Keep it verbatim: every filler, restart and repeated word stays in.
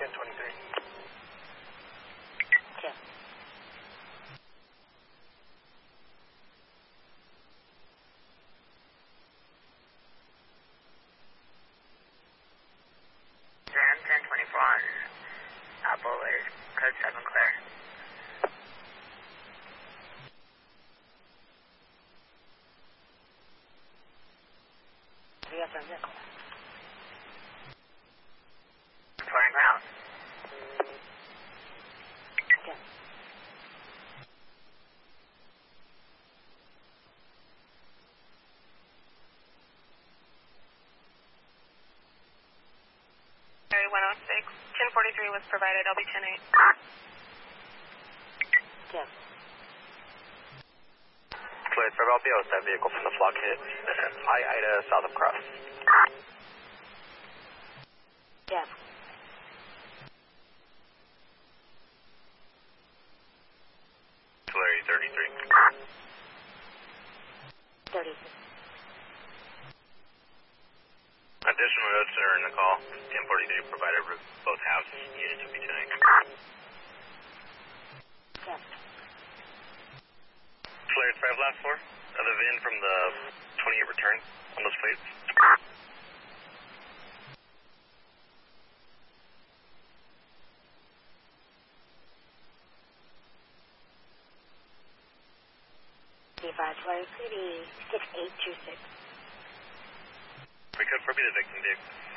ten twenty-three. ten. Ram ten twenty-four on Apple is code seven clear. We have from vehicle. Touring ground. ten. Area one oh six, ten forty-three was provided, L B ten eight. ten. Flight five L P O, that vehicle from the flock hit. I Ida south of Cross. ten. Tulare thirty-three. thirty. Additional notes are in the call. ten forty-three provided both halves needed to be tonight. ten. Tulare five last four. Other V I N from the twenty-eight return on those plates. B five Tulare City six eight two six. We could forbid the victim, Dick.